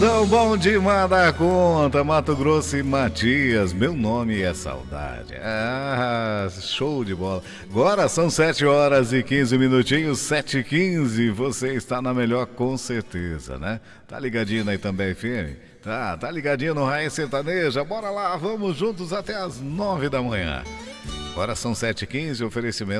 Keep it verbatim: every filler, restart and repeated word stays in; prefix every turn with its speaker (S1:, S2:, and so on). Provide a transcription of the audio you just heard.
S1: Tão bom demais da conta, Mato Grosso e Matias. Meu nome é Saudade. Ah, show de bola. Agora são sete horas e quinze minutinhos, sete e quinze. Você está na melhor com certeza, né? Tá ligadinho aí também, F M? Tá, tá ligadinho no Raiz Sertaneja. Bora lá, vamos juntos até as nove da manhã. Agora são sete e quinze, oferecimento